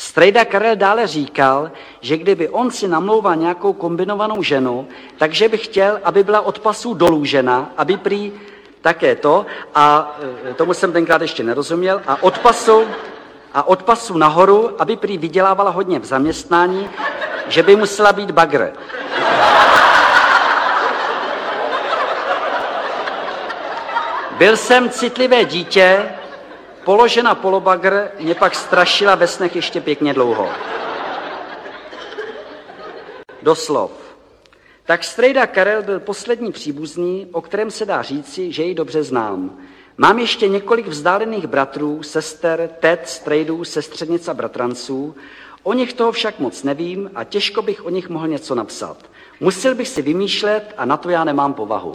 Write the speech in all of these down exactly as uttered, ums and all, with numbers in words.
Strejda Karel dále říkal, že kdyby on si namlouval nějakou kombinovanou ženu, takže by chtěl, aby byla od pasů dolů žena, aby prý také to, a tomu jsem tenkrát ještě nerozuměl, a od pasu, a od pasu nahoru, aby prý vydělávala hodně v zaměstnání, že by musela být bagr. Byl jsem citlivé dítě, položena polobagr mě pak strašila ve snech ještě pěkně dlouho. Doslov. Tak strejda Karel byl poslední příbuzný, o kterém se dá říci, že ji dobře znám. Mám ještě několik vzdálených bratrů, sester, tet, strejdů, sestřenic a bratranců. O nich toho však moc nevím a těžko bych o nich mohl něco napsat. Musel bych si vymýšlet a na to já nemám povahu.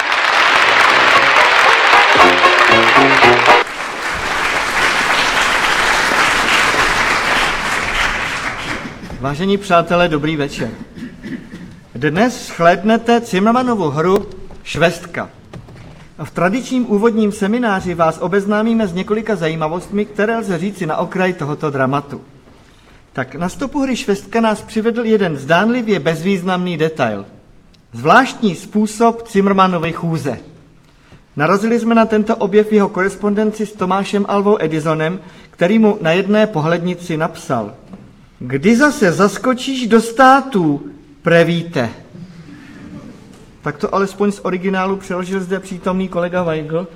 Vážení přátelé, dobrý večer. Dnes shlédnete Zimmermannovu hru Švestka. V tradičním úvodním semináři vás obeznámíme s několika zajímavostmi, které lze říci na okraj tohoto dramatu. Tak na stopu hry Švestka nás přivedl jeden zdánlivě bezvýznamný detail. Zvláštní způsob Zimmermannovy chůze. Narazili jsme na tento objev jeho korespondenci s Tomášem Alvou Edisonem, který mu na jedné pohlednici napsal: Kdy zase zaskočíš do států, prevíte. Tak to alespoň z originálu přeložil zde přítomný kolega Weigl.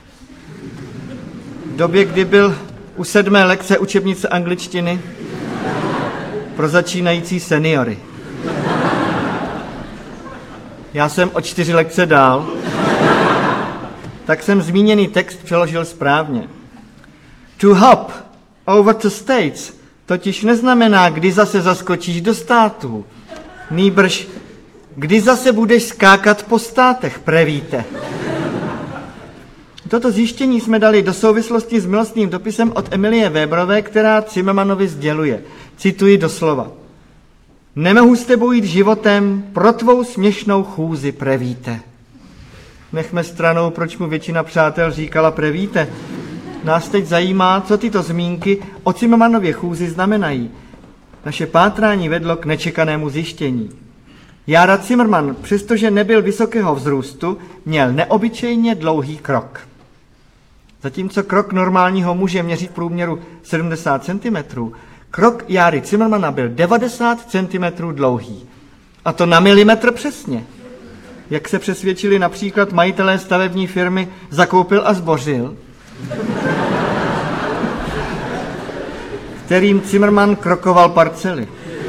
V době, kdy byl u sedmé lekce učebnice angličtiny pro začínající seniory. Já jsem o čtyři lekce dál, tak jsem zmíněný text přeložil správně. To hop over to states totiž neznamená, kdy zase zaskočíš do států. Nýbrž, kdy zase budeš skákat po státech, prevíte. Toto zjištění jsme dali do souvislosti s milostným dopisem od Emilie Weberové, která Zimmermannovi sděluje. Cituji doslova. Nemohu s tebou jít životem, pro tvou směšnou chůzi, prevíte. Nechme stranou, proč mu většina přátel říkala prevíte. Nás teď zajímá, co tyto zmínky o Zimmermannově chůzi znamenají. Naše pátrání vedlo k nečekanému zjištění. Jára Zimmermann, přestože nebyl vysokého vzrůstu, měl neobyčejně dlouhý krok. Zatímco krok normálního muže měří v průměru sedmdesát centimetrů, krok Járy Zimmermanna byl devadesát centimetrů dlouhý. A to na milimetr přesně. Jak se přesvědčili například majitelé stavební firmy Zakoupil a Zbořil, kterým Zimmermann krokoval parcely.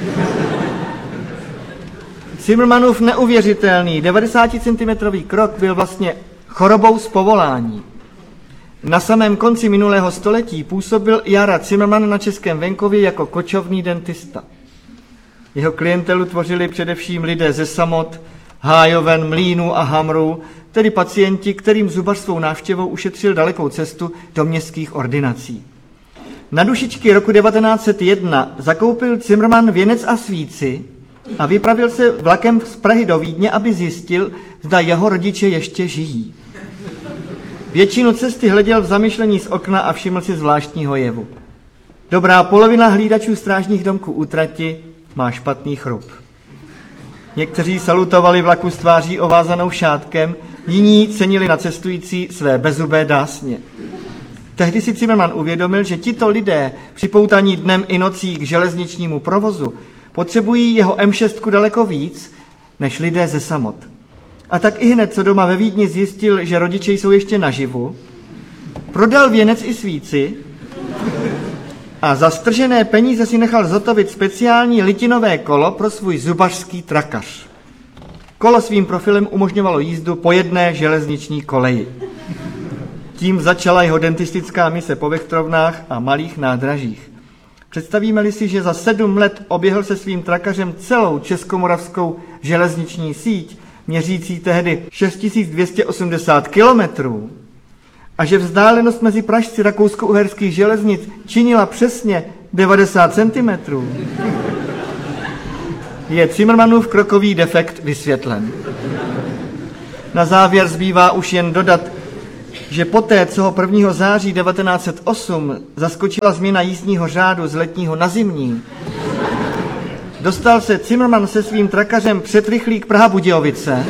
Zimmermannův neuvěřitelný devadesáticentimetrový krok byl vlastně chorobou z povolání. Na samém konci minulého století působil Jára Zimmermann na českém venkově jako kočovný dentista. Jeho klientelu tvořili především lidé ze Samot, Hájoven, Mlýnů a Hamrů, tedy pacienti, kterým zubař svou návštěvou ušetřil dalekou cestu do městských ordinací. Na dušičky roku devatenáct set jedna zakoupil Zimmermann věnec a svíci a vypravil se vlakem z Prahy do Vídně, aby zjistil, zda jeho rodiče ještě žijí. Většinu cesty hleděl v zamyšlení z okna a všiml si zvláštního jevu. Dobrá polovina hlídačů strážních domků u trati má špatný chrup. Někteří salutovali vlaku s tváří ovázanou šátkem, jiní cenili na cestující své bezzubé dásně. Tehdy si Zimmermann uvědomil, že tito lidé, připoutaní dnem i nocí k železničnímu provozu, potřebují jeho em šest daleko víc, než lidé ze Samot. A tak i hned, co doma ve Vídni zjistil, že rodiče jsou ještě naživu, prodal věnec i svíci a za stržené peníze si nechal zhotovit speciální litinové kolo pro svůj zubařský trakař. Kolo svým profilem umožňovalo jízdu po jedné železniční koleji. Tím začala jeho dentistická mise po vechtrovnách a malých nádražích. Představíme-li si, že za sedm let oběhl se svým trakařem celou českomoravskou železniční síť, měřící tehdy šest tisíc dvě stě osmdesát kilometrů, a že vzdálenost mezi pražci rakousko-uherských železnic činila přesně devadesát centimetrů, je Zimmermannův krokový defekt vysvětlen. Na závěr zbývá už jen dodat, že poté, co ho prvního září devatenáct set osm zaskočila změna jízdního řádu z letního na zimní, dostal se Zimmermann se svým trakařem před rychlík Praha-Budějovice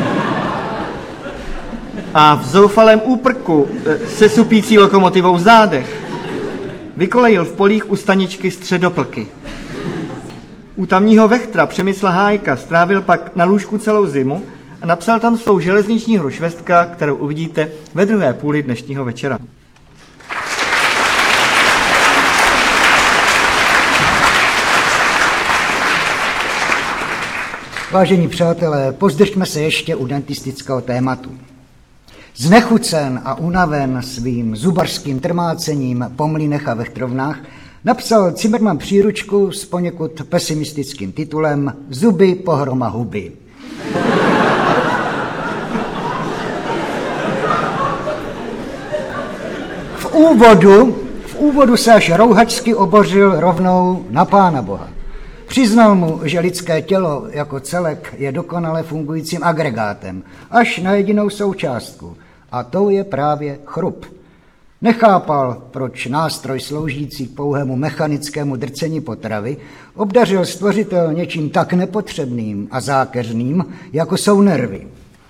a v zoufalém úprku se supící lokomotivou v zádech vykolejil v polích u staničky Středoplky. U tamního vechtra Přemysla Hájka strávil pak na lůžku celou zimu a napsal tam svou železniční hru Švestka, kterou uvidíte ve druhé půli dnešního večera. Vážení přátelé, pozdržme se ještě u dentistického tématu. Znechucen a unaven svým zubařským trmácením po mlýnech a vechtrovnách napsal Zimmermann příručku s poněkud pesimistickým titulem Zuby pohroma huby. V úvodu, v úvodu se až rouhačsky obořil rovnou na Pána Boha. Přiznal mu, že lidské tělo jako celek je dokonale fungujícím agregátem, až na jedinou součástku, a to je právě chrup. Nechápal, proč nástroj sloužící k pouhému mechanickému drcení potravy obdařil stvořitel něčím tak nepotřebným a zákeřným, jako jsou nervy.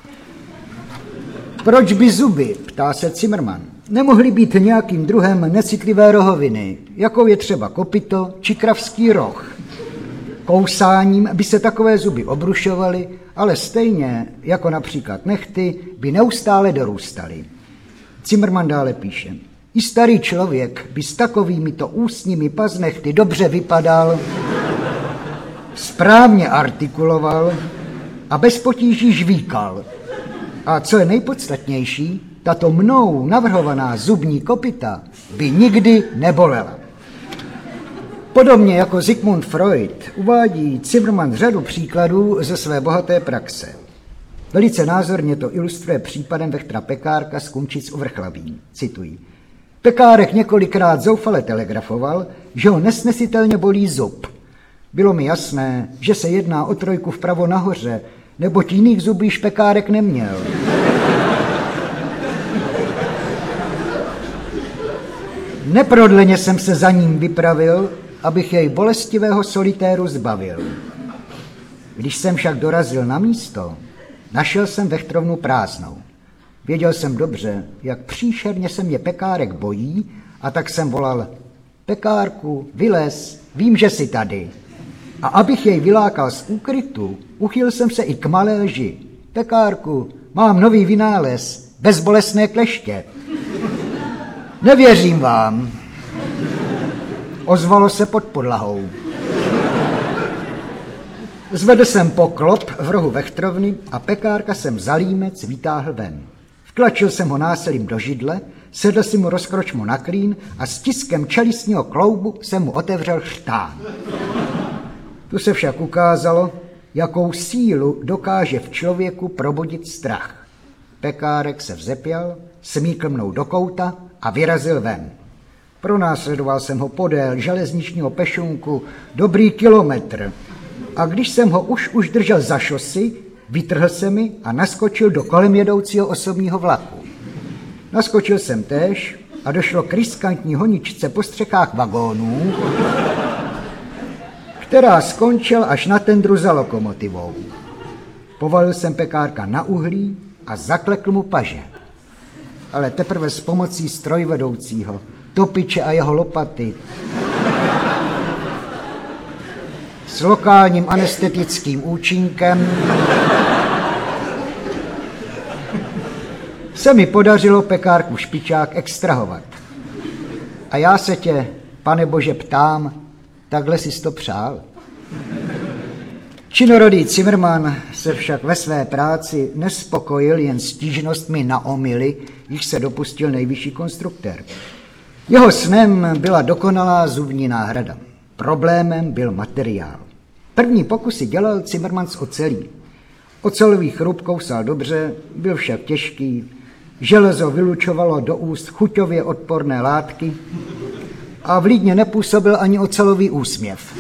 Proč by zuby, ptá se Zimmermann, nemohly být nějakým druhem necitlivé rohoviny, jakou je třeba kopyto či kravský roh? Kousáním by se takové zuby obrušovaly, ale stejně jako například nehty by neustále dorůstaly. Zimmermann dále píše, i starý člověk by s takovýmito ústními paznechty dobře vypadal, správně artikuloval a bez potíží žvíkal. A co je nejpodstatnější, tato mnou navrhovaná zubní kopyta by nikdy nebolela. Podobně jako Sigmund Freud uvádí Zimmermann řadu příkladů ze své bohaté praxe. Velice názorně to ilustruje případem vechtra Pekárka z Kunčic u Vrchlavín. Cituji. Pekárek několikrát zoufale telegrafoval, že ho nesnesitelně bolí zub. Bylo mi jasné, že se jedná o trojku vpravo nahoře, neboť jiných zubů již Pekárek neměl. Neprodleně jsem se za ním vypravil, abych jej bolestivého solitéru zbavil. Když jsem však dorazil na místo, našel jsem vechtrovnu prázdnou. Věděl jsem dobře, jak příšerně se mě Pekárek bojí, a tak jsem volal, Pekárku, vylez, vím, že jsi tady. A abych jej vylákal z úkrytu, uchyl jsem se i k malé lži. Pekárku, mám nový vynález, bezbolestné kleště. Nevěřím vám. Ozvalo se pod podlahou. Zvedl jsem poklop v rohu vechtrovny a Pekárka jsem za límec vytáhl ven. Vtlačil jsem ho násilím do židle, sedl si mu rozkročmo na klín a stiskem čelistního kloubu jsem mu otevřel chřtán. Tu se však ukázalo, jakou sílu dokáže v člověku probudit strach. Pekárek se vzepěl, smíkl mnou do kouta a vyrazil ven. Pronásledoval jsem ho podél železničního pešunku dobrý kilometr a když jsem ho už už držel za šosy, vytrhl se mi a naskočil do kolem jedoucího osobního vlaku. Naskočil jsem též a došlo k riskantní honičce po střechách vagónů, která skončila až na tendru za lokomotivou. Povalil jsem Pekárka na uhlí a zaklekl mu paže. Ale teprve s pomocí strojvedoucího, topiče a jeho lopaty, s lokálním anestetickým účinkem se mi podařilo Pekárku špičák extrahovat. A já se tě, Pane Bože, ptám, takhle jsi to přál? Činorodý Zimmermann se však ve své práci nespokojil jen stížnostmi na omyly, jich se dopustil nejvyšší konstruktér. Jeho snem byla dokonalá zubní náhrada. Problémem byl materiál. První pokusy dělal Zimmermann z ocelí. Ocelový chrup kousal dobře, byl však těžký, železo vylučovalo do úst chuťově odporné látky a vlídně nepůsobil ani ocelový úsměv.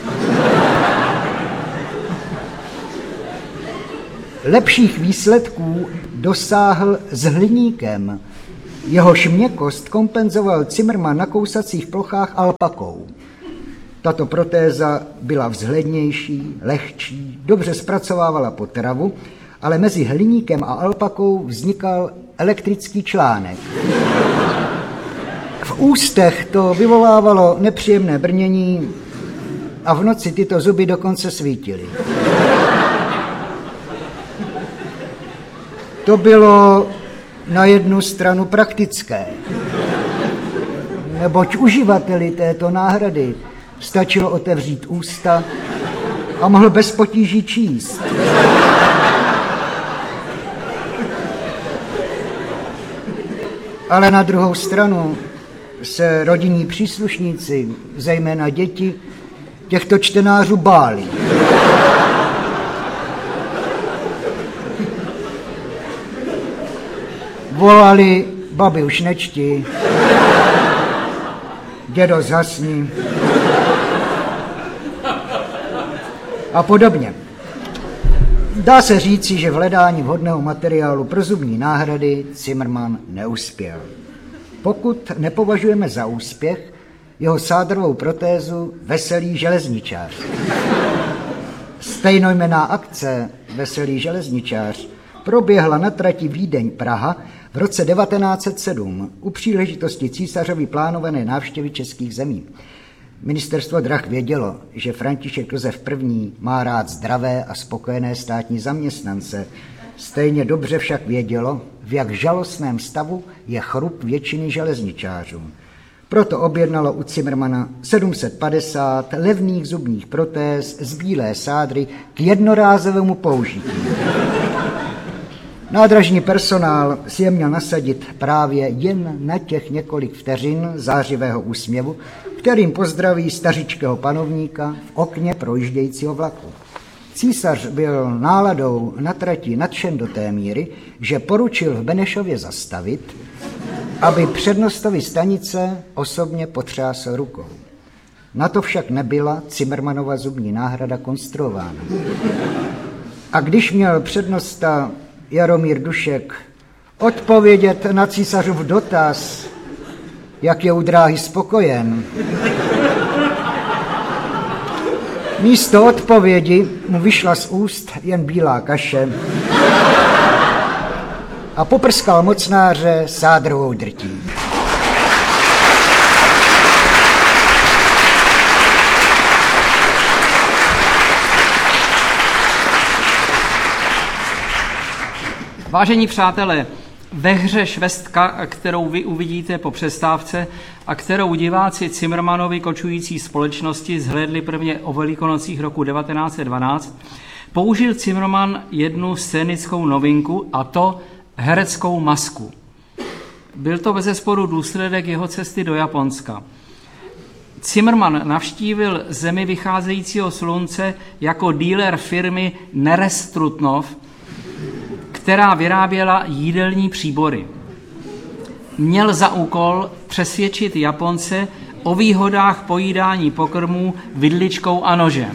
Lepších výsledků dosáhl s hliníkem, Jehož měkkost kompenzoval Zimmermann na kousacích plochách alpakou. Tato protéza byla vzhlednější, lehčí, dobře zpracovávala potravu, ale mezi hliníkem a alpakou vznikal elektrický článek. V ústech to vyvolávalo nepříjemné brnění a v noci tyto zuby dokonce svítily. To bylo na jednu stranu praktické, neboť uživateli této náhrady stačilo otevřít ústa a mohl bez potíží číst. Ale na druhou stranu se rodinní příslušníci, zejména děti, těchto čtenářů báli. Volali: babi, už nečti, dědo, zhasni a podobně. Dá se říci, že v hledání vhodného materiálu pro zubní náhrady Zimmermann neuspěl. Pokud nepovažujeme za úspěch jeho sádrovou protézu Veselý železničář. Stejnojmenná akce Veselý železničář proběhla na trati Vídeň-Praha v roce devatenáct set sedm u příležitosti císařovy plánované návštěvy českých zemí. Ministerstvo drah vědělo, že František Josef I. má rád zdravé a spokojené státní zaměstnance. Stejně dobře však vědělo, v jak žalostném stavu je chrup většiny železničářů. Proto objednalo u Zimmermanna sedm set padesát levných zubních protéz z bílé sádry k jednorázovému použití. Nádražní personál si je měl nasadit právě jen na těch několik vteřin zářivého úsměvu, kterým pozdraví stařičkého panovníka v okně projíždějícího vlaku. Císař byl náladou na trati nadšen do té míry, že poručil v Benešově zastavit, aby přednostovi stanice osobně potřásl rukou. Na to však nebyla Zimmermannova zubní náhrada konstruována. A když měl přednosta Jaromír Dušek odpovědět na císařův dotaz, jak je u dráhy spokojen, místo odpovědi mu vyšla z úst jen bílá kaše a poprskal mocnáře sádrovou drtí. Vážení přátelé, ve hře Švestka, kterou vy uvidíte po přestávce a kterou diváci Zimmermannovy kočující společnosti zhlédli prvně o Velikonocích roku devatenáct set dvanáct, použil Zimmermann jednu scénickou novinku, a to hereckou masku. Byl to bezesporu důsledek jeho cesty do Japonska. Zimmermann navštívil zemi vycházejícího slunce jako dealer firmy Nerestrutnov, která vyráběla jídelní příbory. Měl za úkol přesvědčit Japonce o výhodách pojídání pokrmů vidličkou a nožem.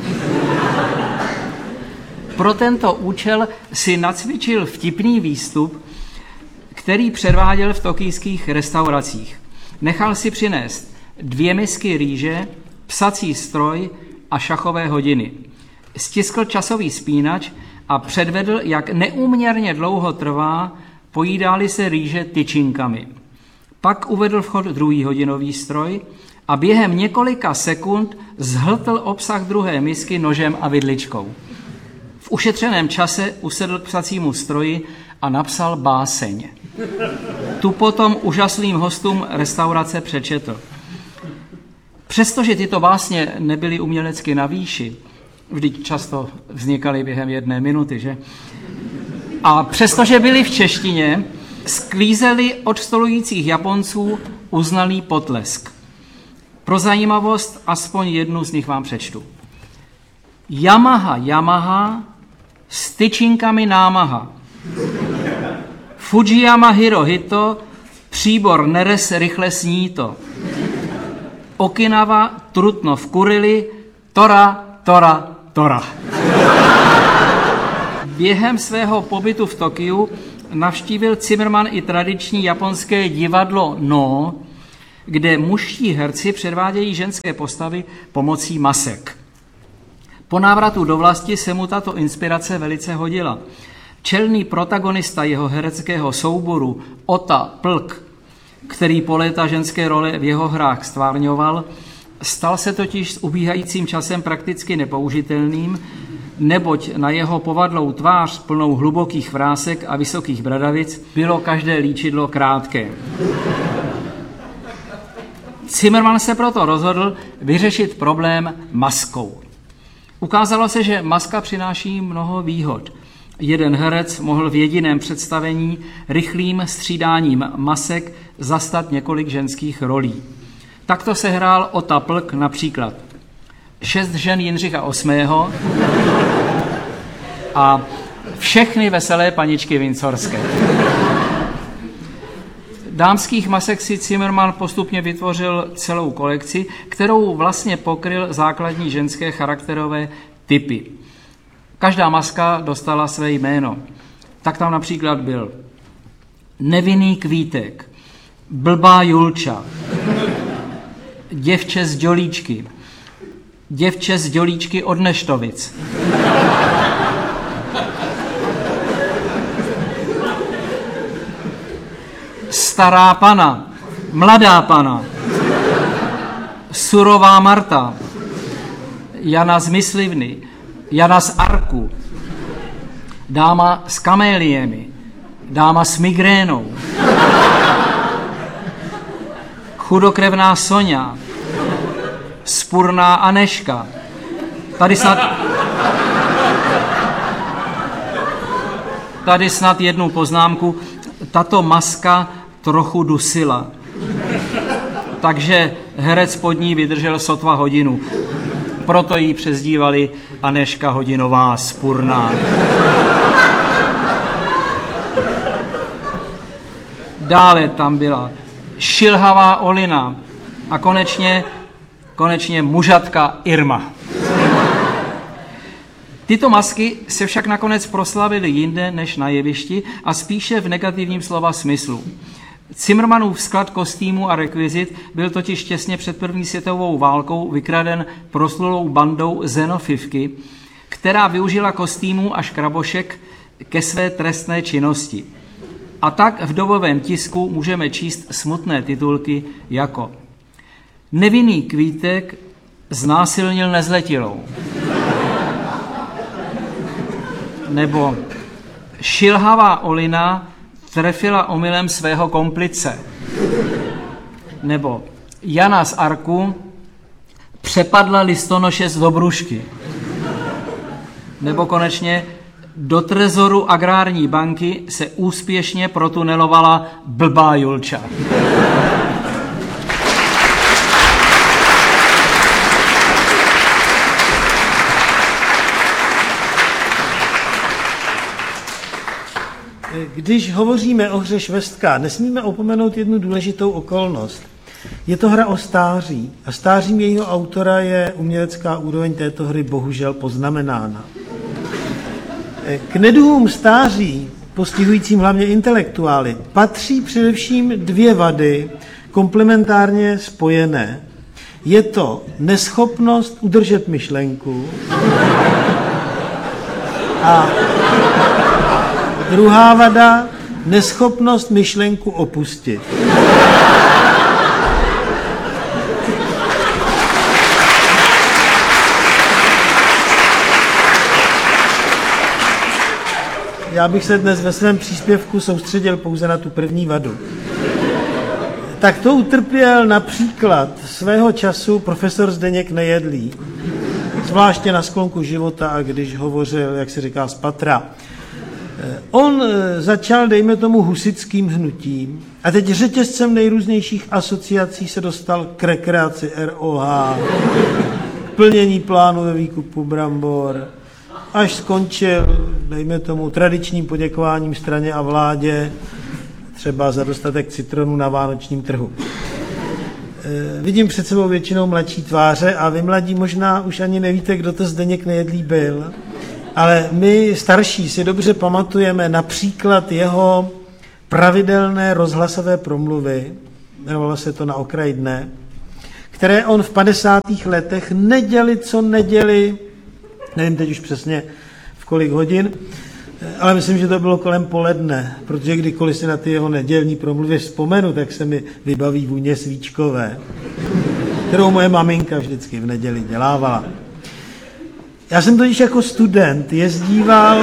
Pro tento účel si nacvičil vtipný výstup, který předváděl v tokijských restauracích. Nechal si přinést dvě misky rýže, psací stroj a šachové hodiny. Stiskl časový spínač a předvedl, jak neúměrně dlouho trvá, pojídá-li se rýže tyčinkami. Pak uvedl v chod druhý hodinový stroj a během několika sekund zhltl obsah druhé misky nožem a vidličkou. V ušetřeném čase usedl k psacímu stroji a napsal báseň. Tu potom úžasným hostům restaurace přečetl. Přestože tyto básně nebyly umělecky na výši, vždyť často vznikaly během jedné minuty, že? A přestože byly v češtině, sklízeli od stolujících Japonců uznalý potlesk. Pro zajímavost aspoň jednu z nich vám přečtu. Yamaha, Yamaha, s tyčinkami námaha. Fujiyama Hirohito, příbor neres rychle sní to. Okinawa, Trutnov, Kurili, Tora, Tora, Tora. Během svého pobytu v Tokiu navštívil Zimmermann i tradiční japonské divadlo No, kde mužští herci předvádějí ženské postavy pomocí masek. Po návratu do vlasti se mu tato inspirace velice hodila. Čelný protagonista jeho hereckého souboru Ota Plk, který po léta ženské role v jeho hrách stvárňoval, stal se totiž s ubíhajícím časem prakticky nepoužitelným, neboť na jeho povadlou tvář plnou hlubokých vrásek a vysokých bradavic bylo každé líčidlo krátké. Zimmermann se proto rozhodl vyřešit problém maskou. Ukázalo se, že maska přináší mnoho výhod. Jeden herec mohl v jediném představení rychlým střídáním masek zastat několik ženských rolí. Takto se hrál Ota Plk například Šest žen Jindřicha osmého a Všechny veselé paničky Windsorské. Dámských masek si Zimmermann postupně vytvořil celou kolekci, kterou vlastně pokryl základní ženské charakterové typy. Každá maska dostala své jméno. Tak tam například byl Nevinný kvítek, Blbá Julča, Děvče z Dělíčky, Děvče z Dělíčky od Neštovic, Stará pana, Mladá pana, Surová Marta, Jana z Myslivny, Jana z Arku, Dáma s kaméliemi, Dáma s migrénou, Chudokrevná Soňa, Spurná Aneška. Tady snad, tady snad jednu poznámku. Tato maska trochu dusila, takže herec pod ní vydržel sotva hodinu. Proto ji přezdívali Aneška Hodinová Spurná. Dále tam byla Šilhavá Olina a konečně, konečně mužatka Irma. Tyto masky se však nakonec proslavily jinde než na jevišti a spíše v negativním slova smyslu. Zimmermannův sklad kostýmů a rekvizit byl totiž těsně před první světovou válkou vykraden proslulou bandou Zenofivky, která využila kostýmů a škrabošek ke své trestné činnosti. A tak v dobovém tisku můžeme číst smutné titulky jako Nevinný kvítek znásilnil nezletilou, nebo Šilhavá Olina trefila omylem svého komplice, nebo Jana z Arku přepadla listonoše z Dobrušky, nebo konečně do trezoru agrární banky se úspěšně protunelovala Blbá Julča. Když hovoříme o hře Švestka, nesmíme opomenout jednu důležitou okolnost. Je to hra o stáří a stářím jejího autora je umělecká úroveň této hry bohužel poznamenána. K neduhům stáří, postihujícím hlavně intelektuály, patří především dvě vady komplementárně spojené. Je to neschopnost udržet myšlenku a druhá vada, neschopnost myšlenku opustit. Já bych se dnes ve svém příspěvku soustředil pouze na tu první vadu. Tak to utrpěl například svého času profesor Zdeněk Nejedlý, zvláště na sklonku života, a když hovořil, jak se říká, z patra. On začal, dejme tomu, husitským hnutím a teď řetězcem nejrůznějších asociací se dostal k rekreaci R O H, k plnění plánu ve výkupu brambor, až skončil, dejme tomu, tradičním poděkováním straně a vládě, třeba za dostatek citronů na vánočním trhu. E, vidím před sebou většinou mladší tváře a vy mladí možná už ani nevíte, kdo to Zdeněk Nejedlý byl, Ale my starší si dobře pamatujeme například jeho pravidelné rozhlasové promluvy, jmenovalo se to Na okraji dne, které on v padesátých letech neděli, co neděli, nevím teď už přesně v kolik hodin, ale myslím, že to bylo kolem poledne, protože kdykoliv si na ty jeho nedělní promluvy vzpomenu, tak se mi vybaví vůně svíčkové, kterou moje maminka vždycky v neděli dělávala. Já jsem totiž jako student jezdíval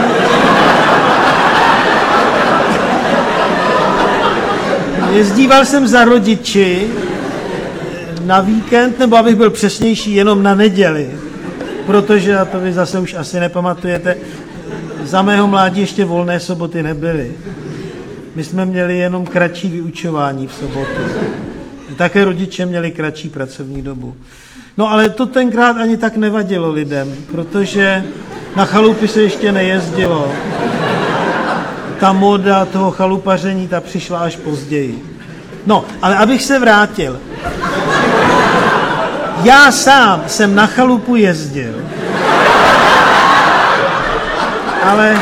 jezdíval jsem za rodiči na víkend, nebo abych byl přesnější, jenom na neděli, protože, a to vy zase už asi nepamatujete, za mého mládí ještě volné soboty nebyly. My jsme měli jenom kratší vyučování v sobotu. Také rodiče měli kratší pracovní dobu. No ale to tenkrát ani tak nevadilo lidem, protože na chalupy se ještě nejezdilo. Ta moda toho chalupaření, ta přišla až později. No, ale abych se vrátil. Já sám jsem na chalupu jezdil. Ale...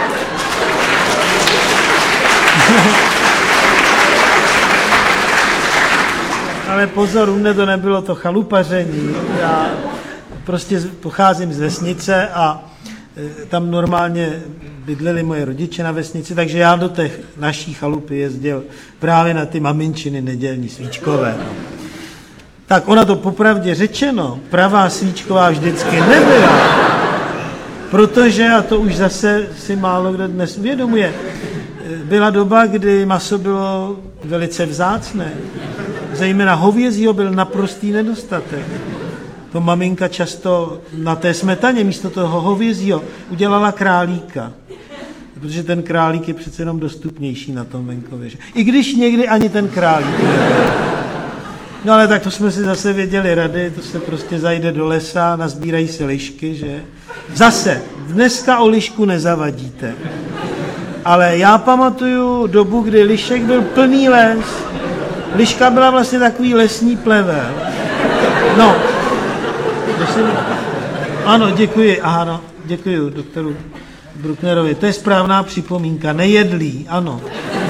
Ale pozor, u mne to nebylo to chalupaření. Já prostě pocházím z vesnice a tam normálně bydleli moje rodiče na vesnici, takže já do těch naší chalupy jezdil právě na ty maminčiny nedělní svíčkové. Tak ona to popravdě řečeno, pravá svíčková vždycky nebyla, protože, a to už zase si málo kdo dnes uvědomuje, byla doba, kdy maso bylo velice vzácné. Zejména hovězího byl naprostý nedostatek. To maminka často na té smetaně místo toho hovězího udělala králíka. Protože ten králík je přece jenom dostupnější na tom venkově. Že? I když někdy ani ten králík nebyl. No ale tak to jsme si zase věděli rady, to se prostě zajde do lesa, nazbírají se lišky, že? Zase, dneska o lišku nezavadíte. Ale já pamatuju dobu, kdy lišek byl plný les. Liška byla vlastně takový lesní plevel. No, Prosím. Ano, děkuji, ano, děkuji doktoru Brucknerovi. To je správná připomínka, nejedlý, ano.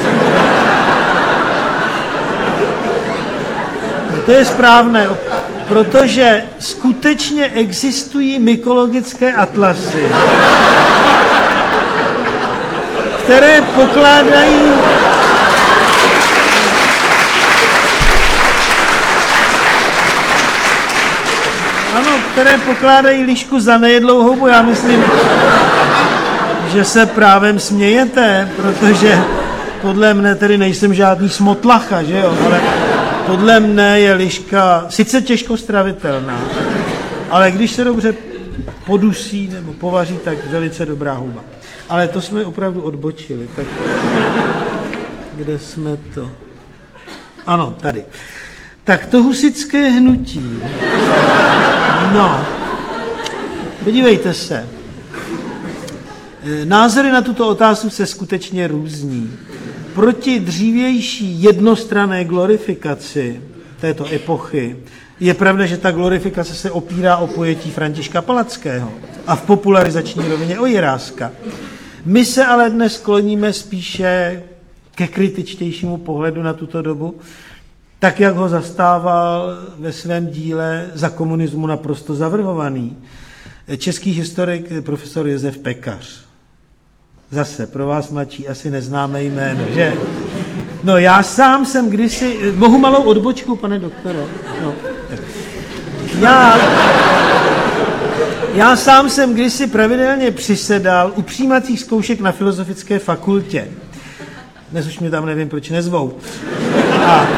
To je správné, protože skutečně existují mykologické atlasy, které pokládají ano, které pokládají lišku za nejedlou houbu. Já myslím, že se právem smějete, protože podle mne tedy nejsem žádný smotlacha, že jo, ale podle mne je liška sice těžko stravitelná, ale když se dobře podusí nebo povaří, tak velice dobrá houba. Ale to jsme opravdu odbočili. Tak kde jsme to? Ano, tady. Tak to husitské hnutí. No, podívejte se. Názory na tuto otázku se skutečně různí. Proti dřívější jednostranné glorifikaci této epochy je pravda, že ta glorifikace se opírá o pojetí Františka Palackého a v popularizační rovině o Jiráska. My se ale dnes skloníme spíše ke kritičtějšímu pohledu na tuto dobu, tak jak ho zastával ve svém díle Za komunismu naprosto zavrhovaný český historik profesor Josef Pekař. Zase pro vás mladší asi neznámé jméno, že? No já sám jsem kdysi... Mohu malou odbočku, pane doktore? No. Já... Já sám jsem kdysi pravidelně přisedal u přijímacích zkoušek na Filozofické fakultě. Dnes už mě tam nevím, proč nezvou. A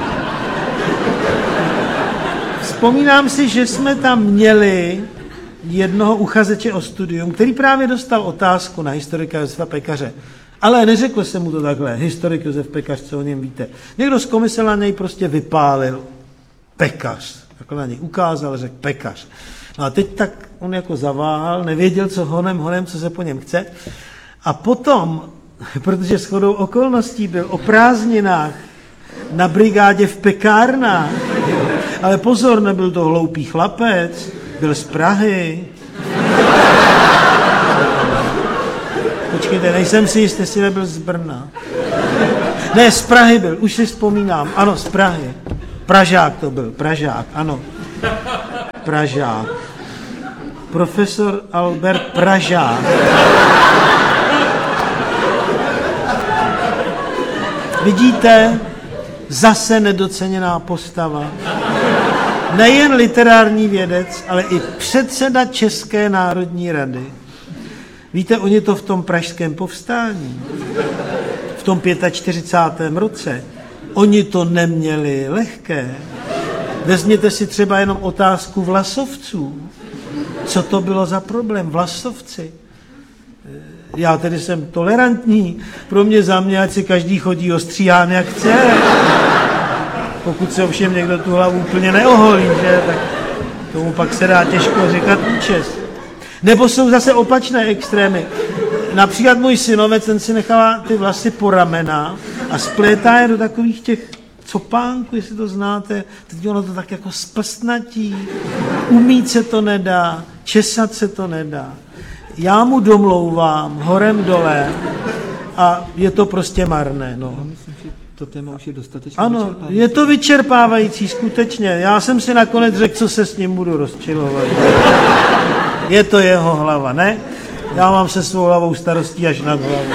vzpomínám si, že jsme tam měli jednoho uchazeče o studium, který právě dostal otázku na historika Josefa Pekaře. Ale neřekl jsem mu to takhle, historik Josef Pekař, co o něm víte. Někdo z komise na něj prostě vypálil Pekař. Takhle na něj ukázal, řekl Pekař. No a teď tak on jako zaváhal, nevěděl, co honem, honem, co se po něm chce. A potom, protože shodou okolností byl o prázdninách na brigádě v pekárnách, ale pozor, nebyl to hloupý chlapec, byl z Prahy. Počkejte, nejsem si jistý, jestli nebyl z Brna. Ne, z Prahy byl, už si vzpomínám. Ano, z Prahy. Pražák to byl, Pražák, ano. Pražák. Profesor Albert Pražák. Vidíte, zase nedoceněná postava. Nejen literární vědec, ale i předseda České národní rady. Víte, oni to v tom pražském povstání, v tom čtyřicátém pátém roce, oni to neměli lehké. Vezměte si třeba jenom otázku vlasovců. Co to bylo za problém? Vlasovci. Já tedy jsem tolerantní. Pro mě za mě, ať si každý chodí ostříhán, jak chce. Pokud se ovšem někdo tu hlavu úplně neoholí, že, tak tomu pak se dá těžko říkat účest. Nebo jsou zase opačné extrémy. Například můj synovec, ten si nechává ty vlasy po ramena a splétá je do takových těch copánků, jestli to znáte. Teď ono to tak jako splstnatí. Umít se to nedá, česat se to nedá. Já mu domlouvám horem dole a je to prostě marné. No. To téma už je dostatečně Ano, vyčerpávající. je to vyčerpávající, skutečně. Já jsem si nakonec řekl, co se s ním budu rozčilovat. Je to jeho hlava, ne? Já mám se svou hlavou starostí až nad hlavu.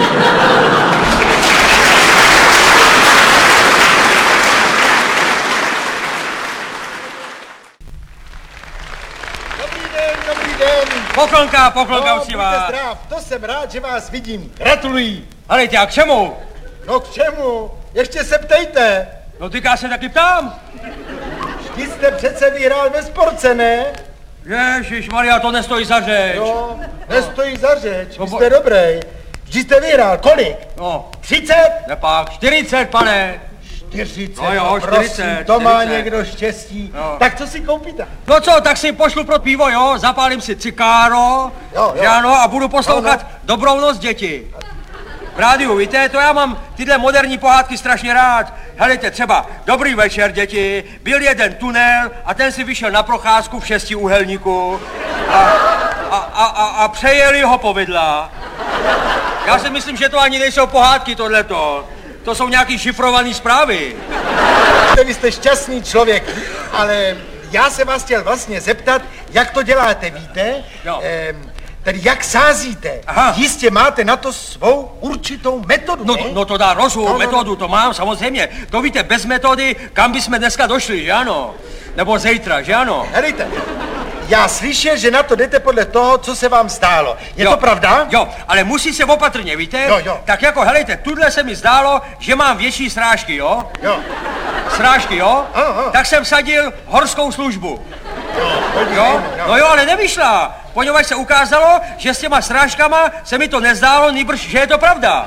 Dobrý den, dobrý den. Poklonka, poklonka No, uctivá. buďte zdrav, to jsem rád, že vás vidím. Gratuluji. Ale tě, a k čemu? No k čemu? Ještě se ptejte. No ty já se taky ptám. Vy jste přece vyhrál ve sportce, ne? Ježišmarja, to nestojí za řeč. No, nestojí za řeč, No, vy bo- jste dobrý. Vždy jste vyhrál, kolik? No, třicet? nepak, čtyřicet, pane. čtyřicet, No jo, no prosím, čtyřicet, to má čtyřicet. někdo štěstí. No. Tak co si koupíte? No co, tak si pošlu pro pivo, jo, zapálím si cikáro, Jo, jo. že ano, a budu poslouchat No, Dobrou noc, děti. V rádiu, víte, to já mám tyhle moderní pohádky strašně rád. Helejte, třeba, dobrý večer, děti, byl jeden tunel a ten si vyšel na procházku v šestiúhelníku a, a, a, a, a přejeli ho povidla. Já si myslím, že to ani nejsou pohádky, tohleto. To jsou nějaký šifrované zprávy. Vy jste šťastný člověk, ale já se vás chtěl vlastně zeptat, jak to děláte, víte? Jo. Ehm, tedy jak sázíte. Aha. Jistě máte na to svou určitou metodu, No, ne? no to dá rozum, No, no, no. metodu, to mám, samozřejmě. To víte, bez metody, kam bychom dneska došli, že ano? Nebo zítra, že ano? Helejte, já slyšel, že na to jdete podle toho, co se vám zdálo. Je Jo. to pravda? Jo, ale musí se opatrně, víte? Jo, jo. Tak jako, helejte, tuhle se mi zdálo, že mám větší srážky, jo? Jo. Srážky, jo? Ano, ano. Tak jsem vsadil horskou službu. Podívej, Jo? No jo, ale nevyšla. Poněvadž se ukázalo, že s těma srážkama se mi to nezdálo, nýbrž, že je to pravda.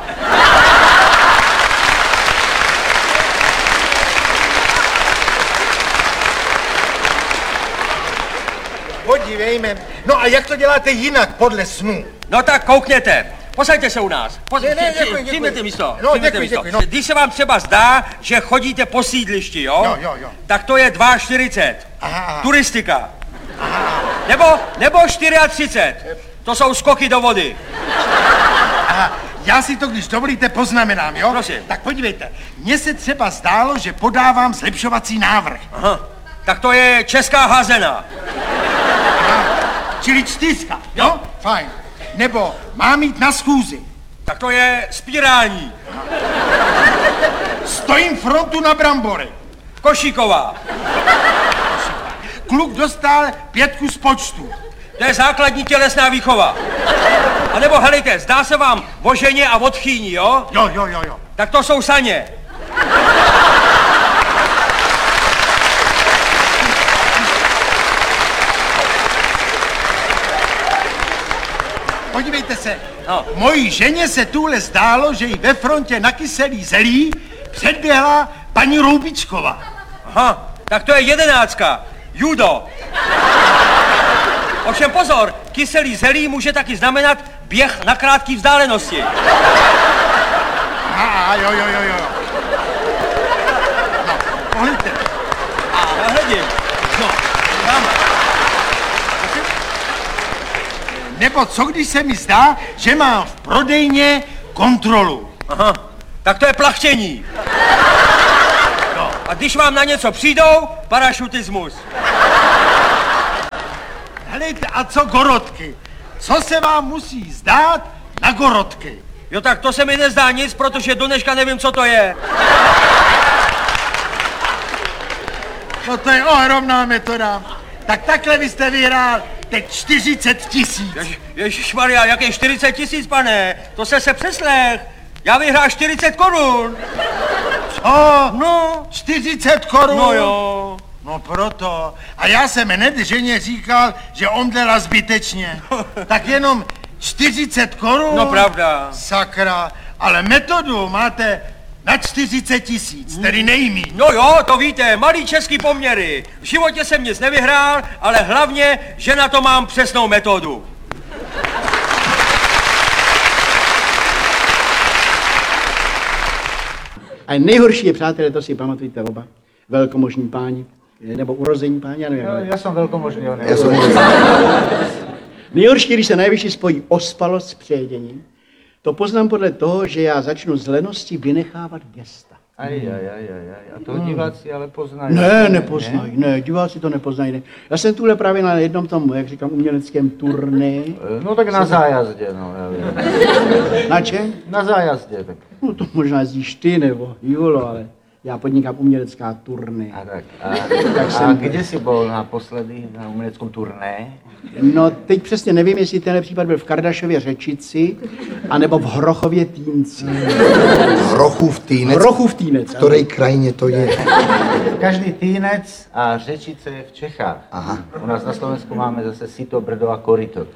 Podívejme. No a jak to děláte jinak podle snu? No tak koukněte. Posaďte se u nás. Pos- Ne, ne, při- děkuji, děkuji. Přijměte místo. No, přijměte děkuji, místo. děkuji, no. Když se vám třeba zdá, že chodíte po sídlišti, jo? Jo, jo, jo. Tak to je čtyřicet dva. Aha, aha. Turistika. Nebo, nebo třicet čtyři. To jsou skoky do vody. Aha, já si to, když dovolíte, poznamenám, jo? Prosím. Tak podívejte, mně se třeba zdálo, že podávám zlepšovací návrh. Aha. Tak to je česká házená. Čili čtyřka, jo? Fajn. Nebo mám jít na schůzi. Tak to je spirální. Stojím frontu na brambory. Košíková. Kluk dostal pětku z počtu. To je základní tělesná výchova. A nebo helejte, zdá se vám o ženě a o tchýni, jo? Jo, jo, jo, jo. Tak to jsou saně. Podívejte se, No. mojí ženě se tuhle zdálo, že jí ve frontě na kyselý zelí předběhla paní Roubičková. Aha, tak to je jedenáctka. Judo. Ovšem pozor, kyselý zelí může taky znamenat běh na krátké vzdálenosti. A jo, jo, jo, jo. No, pohledte. A hledím. No, tam. Nebo co když se mi zdá, že mám v prodejně kontrolu? Aha, tak to je plachtění. No, a když vám na něco přijdou, parašutismus. Helejte, a co gorotky? Co se vám musí zdát na gorotky? Jo, tak to se mi nezdá nic, protože do dneška nevím, co to je. No to je ohromná metoda. Tak takhle vy jste vyhrál teď čtyřicet tisíc. Jež, Ježišmarja, jaké čtyřicet tisíc, pane? To se se přeslech. Já vyhrál čtyřicet korun. Co? No. čtyřicet korun? No jo. No proto. A já jsem hned ženě říkal, že omdlela zbytečně. Tak jenom čtyřicet korun? No pravda. Sakra. Ale metodu máte na čtyřicet tisíc, tedy nejmíň. No jo, to víte, malý český poměry. V životě jsem nic nevyhrál, ale hlavně, že na to mám přesnou metodu. A nejhorší je, přátelé, to si pamatujte oba, velkomožní páni, nebo urození páni, já nevím. No, já jsem velkomožný, on Já jsem nejhorší, když se nejvyšší spojí ospalost s přejeděním. To poznám podle toho, že já začnu z lenosti vynechávat gesta. Aj, aj, aj, aj, aj. A to diváci ale poznají. Ne, nepoznají, ne, diváci to nepoznají. Ne. Já jsem tuhle právě na jednom tom, jak říkám, uměleckém turné. No tak na zájazdě, no, já vím. Na čem? Na zájazdě, tak. No to možná jezdíš ty nebo Julo, ale já podnikám umělecká turné. A tak. A, tak jsem... a kde jsi byl naposledy na uměleckém turné? No teď přesně nevím, jestli tenhle případ byl v Kardašově Řečici, anebo v Hrochově Týnci. Hrochův Týnec? Hrochův Týnec. V které krajině to je? Každý Týnec a Řečice je v Čechách. Aha. U nás na Slovensku máme zase Sito, Brdo a Koryto.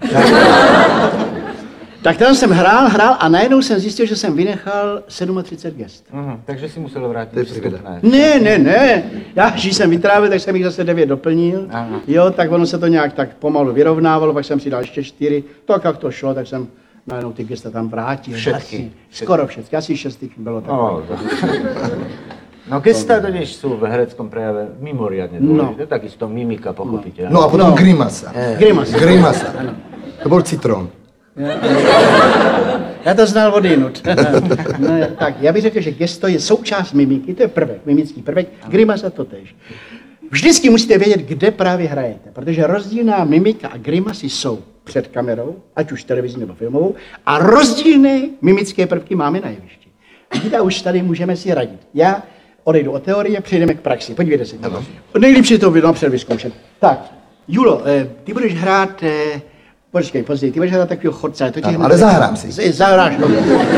Tak tam jsem hrál, hrál a najednou jsem zjistil, že jsem vynechal třicet sedm gest. Uhum, takže si musel vrátit vstupné. Ne, ne, ne. Já, když jsem vytrávil, tak jsem jich zase devět doplnil. Aha. Jo, tak ono se to nějak tak pomalu vyrovnávalo, pak jsem si dal ještě čtyři. Tak jak to šlo, tak jsem najednou ty gesta tam vrátil. Všetky. Asi, skoro všetky, asi šest jich bylo tak. No, no gesta totiž jsou v hereckém prejave mimoriadne dôležité, no. Takisto mimika, pochopiteľne. No a potom No. grimasa. Grimasa. Grimasa. To byl citron. Já to znal od jinut. No, tak, já bych řekl, že gesto je součást mimiky, to je prvek, mimický prvek, grimasa to tež. Vždycky musíte vědět, kde právě hrajete, protože rozdílná mimika a grimasy jsou před kamerou, ať už televizní nebo filmovou, a rozdílné mimické prvky máme na jevišti. Vidíte, už tady můžeme si radit. Já odejdu od teorie, přejdeme k praxi. Podívejte se. Nejlíp je to napřed vyzkoušet. Tak, Julo, ty budeš hrát... Počkej, později, ty budeš hrát takového chodce. To Ano, ale zahrám si. Zahráš, no.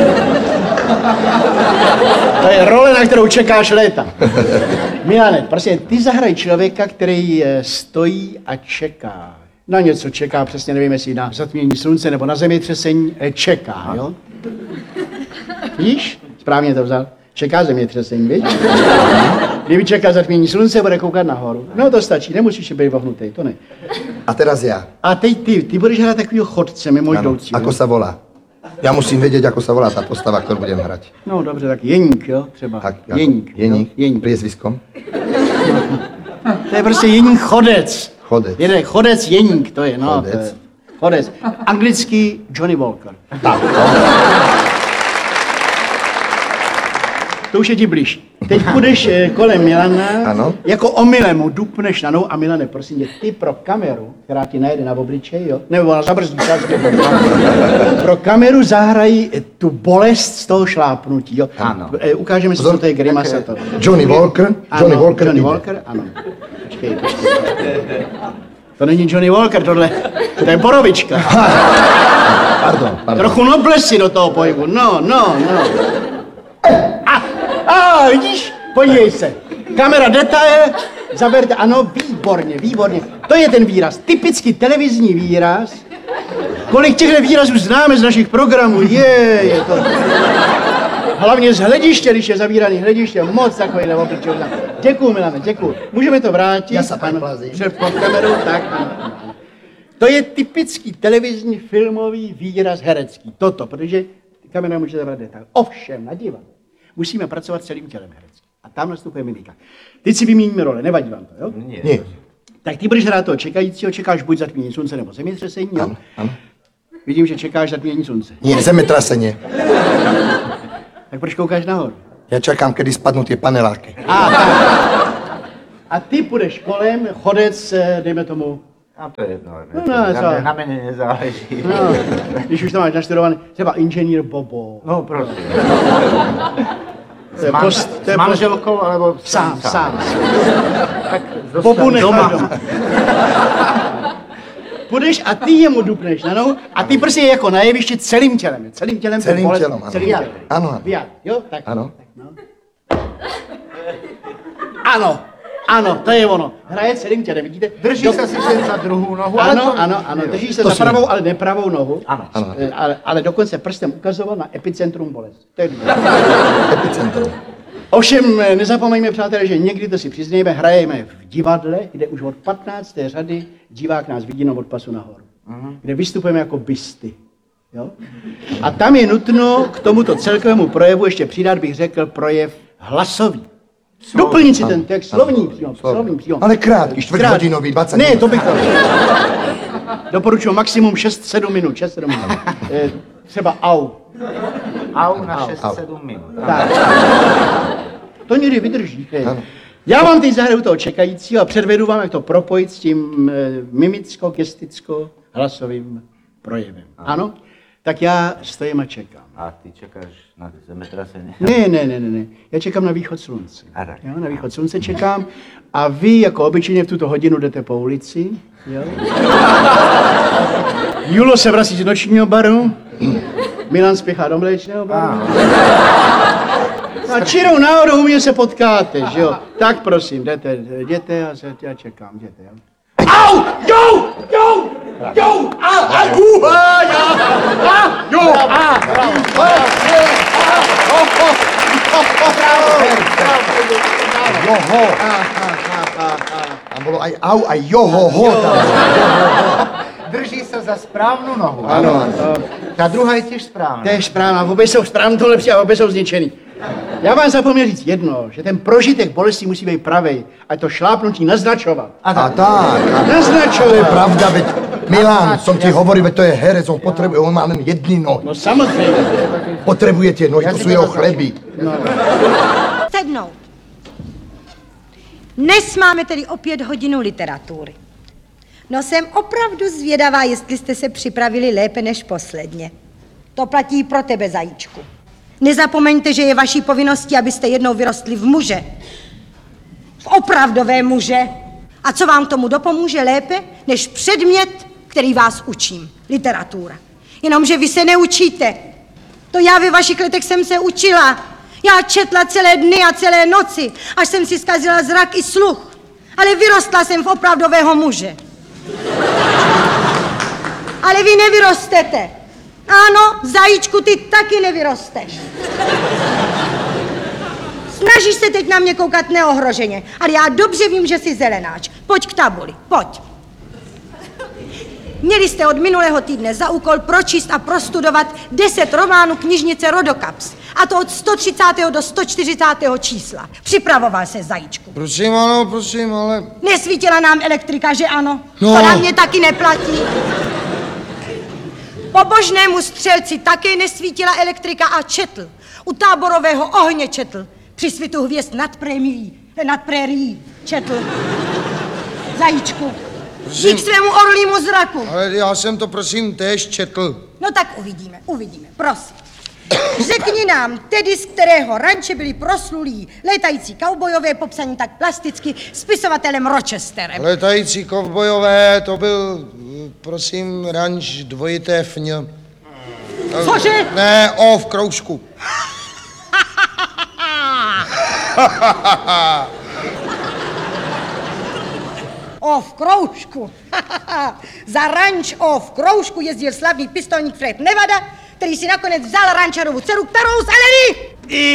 To je role, na kterou čekáš léta. Milane, prostě ty zahraj člověka, který stojí a čeká. Na něco čeká, přesně nevím, jestli na zatmění slunce nebo na zemětřesení, čeká, jo? Víš? Správně to vzal. Čeká zemětřesení, viď? Kdyby čeká zatmění slunce, bude koukat nahoru. No to stačí, nemusíš být vohnutej, to ne. A teraz já. A teď ty, ty budeš hrát takovýho chodce mimo jdoucího. Ako sa volá? Já musím vědět, ako sa volá ta postava, kterou budem hrát. No dobře, tak Jeník, jo, třeba. Tak, jako Jeník. Jeník. Jo? Jeník. Priezviskom? To je prostě Jeník chodec. Chodec. Jede, chodec Jeník, to je, no. Chodec. To je, chodec. Anglický Johnny Walker. Tak. To už je ti blíž. Teď půjdeš eh, kolem Milana, Ano. jako omylem mu dupneš na nohu a Milane, prosím tě, ty pro kameru, která ti najede na obličej, jo, nebo na zabrzdí, pro kameru zahrají eh, tu bolest z toho šlápnutí, jo. Ano. Eh, ukážeme si, co to je grimasa. To. Johnny Walker. Ano, Johnny Walker. Johnny jde. Walker, ano. Počkej, počkej. To není Johnny Walker, tohle, to je borovička. Pardon, pardon. Trochu noblesi do toho pohybu, no, no, no. A, a vidíš, podívej se, kamera detail, zaberte, ano, výborně, výborně. To je ten výraz, typický televizní výraz. Kolik těchto výrazů známe z našich programů, je, je to... Hlavně z hlediště, když je zavíraný hlediště, moc takovýhle obličej. Děkuju, Milane, děkuju. Můžeme to vrátit. Já se pak plazím. Před pod kamerou, tak, ano, ano. To je typický televizní filmový výraz herecký. Toto, protože kamera může zabrat detail. Ovšem, na divadlo musíme pracovat celým tělem hereckým. A tam nastupuje mimika. Teď si vymíníme role, nevadí vám to, jo? Nie. Tak ty budeš hrát toho čekajícího, čekáš buď zatmění slunce nebo zemětřesení, jo? Ano, ano. Vidím, že čekáš zatmění slunce. Nie, zemetrasenie. Tak proč koukáš nahoru? Ja čakám, kedy spadnú tie paneláky. A, tak. A ty půjdeš kolem, chodec, eh, dejme tomu, A to je jedno, No, no, na, co? mě, na mě nezáleží. no, když už tam máš naštudovaný, třeba inženýr Bobo. No, prosím. To je S, man, post, to s je post, manželkou, alebo sám, sám. Tak Bobu dostanu nechá doma. doma. Půjdeš a ty jemu dupneš na nohu a ty prostě je jako na jevišti celým tělem. Celým tělem. Celým bolest, tělem, ano. Celým tělem. Ano, ano. Vyjad, jo? Tak. Ano. Tak, no. Ano, ano, to je ono. Hraje celým tělem, vidíte? Drží Do- se sice za druhou nohu, ale Ano, to... ano, ano, drží se To za si- pravou, ale nepravou nohu. Ano. Ano. Eh, Ale, ale dokonce prstem ukazoval na epicentrum bolesti. To je důležité. Epicentrum. Ovšem eh, nezapomeňme, přátelé, že někdy to si přiznejme, hrajeme v divadle, kde už od patnácté řady divák nás vidí no od pasu nahoru. Kde vystupujeme jako bysty. Jo? A tam je nutno k tomuto celkovému projevu ještě přidat, bych řekl, projev hlasový. Doplnit si ten text, slovní přímo, slovní přímo. Ale krátký, čtvrthodinový, dvacet Ne, minut. to bych to... Doporučuji maximum šest sedm minut, šest sedm minut. Eh, třeba au. Au na au. šest sedm minut. Tak. To někdy vydrží. Hej. Já vám teď zahraju toho čekajícího a předvedu vám, jak to propojit s tím e, mimicko-gesticko-hlasovým projevem. Ano? Tak já stojím a čekám. A ty čekáš na zemetrasení? Ne, ne, ne, ne, ne. Já čekám na východ slunce. A tak. Jo, na východ slunce čekám a vy jako obyčejně v tuto hodinu jdete po ulici. Jo? Julo se vrací z nočního baru. Milan spěchá do mléčného baru. A čirou náhodou u mě se potkáte, že jo? Tak prosím, jdete, jděte a se, já čekám, jděte, jo? Au! Jo! Jo! Jo! A! A! U! A! Já! A! Jo! A! Joho. Tam bolo aj au, aj joho, tam. Drží se za správnou nohu. Ano, ano. Ta druhá je těž správná. To je správná, obě jsou správně to lepší a obě jsou zničený. Já vám zapomněl říct jedno, že ten prožitek bolesti musí být pravej, a to šlápnutí naznačovat. A tak. A to je Naznačovat. pravda, veď Milan, som ti hovoril, veď to je herec, on potrebuje, on má len jedny nohy. No samozřejmě. Potrebuje tie nohy, to sú jeho chleby. Sednout. Dnes máme tedy opět hodinu literatury. No jsem opravdu zvědavá, jestli jste se připravili lépe než posledně. To platí pro tebe, zajíčku. Nezapomeňte, že je vaší povinností, abyste jednou vyrostli v muže. V opravdové muže. A co vám k tomu dopomůže lépe, než předmět, který vás učím. Literatura. Jenomže vy se neučíte. To já ve vašich letech jsem se učila. Já četla celé dny a celé noci, až jsem si zkazila zrak i sluch. Ale vyrostla jsem v opravdového muže. Ale vy nevyrostete. Ano, zajíčku, ty taky nevyrosteš. Snažíš se teď na mě koukat neohroženě, ale já dobře vím, že jsi zelenáč. Pojď k tabuli, pojď. Měli jste od minulého týdne za úkol pročíst a prostudovat deset románů knižnice Rodokaps. A to od sto třicátého do sto čtyřicátého čísla. Připravoval se, zajíčku. Prosím, ano, prosím, ale... Nesvítila nám elektrika, že ano? No. To na mě taky neplatí. Pobožnému střelci také nesvítila elektrika a četl. U táborového ohně četl. Při svitu hvězd nad prémií, nad prérií četl. Zajíčku, dík svému orlímu zraku. Ale já jsem to, prosím, též četl. No tak uvidíme, uvidíme, prosím. Řekni nám tedy, z kterého ranče byli proslulí létající kaubojové, popsaní tak plasticky spisovatelem Rochesterem. Letající kovbojové, to byl, prosím, ranč dvojité fň. Cože? Ne, o, v kroužku. O v kroužku. Za ranč O v kroužku jezdil slavný pistolník Fred Nevada, který si nakonec vzal rančarovu dceru, kterou zalili.